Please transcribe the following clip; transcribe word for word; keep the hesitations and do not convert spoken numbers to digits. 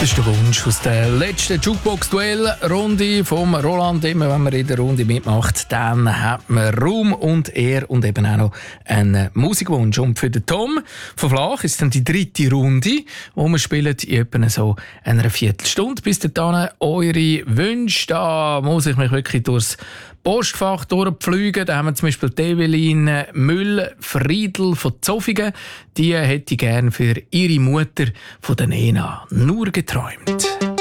Das ist der Wunsch aus der letzten Jukebox-Duell-Runde vom Roland. Immer wenn man in der Runde mitmacht, dann hat man Raum und Ehre und eben auch noch einen Musikwunsch. Und für den Tom von Flach ist dann die dritte Runde, wo wir spielen in etwa so einer Viertelstunde. Bis dahin eure Wünsche. Da muss ich mich wirklich durchs Postfach durchpflügen. Da haben wir zum Beispiel Evelyn Müll-Friedl von Zofingen. Die hätte ich gerne für ihre Mutter von der Nena nur geträumt.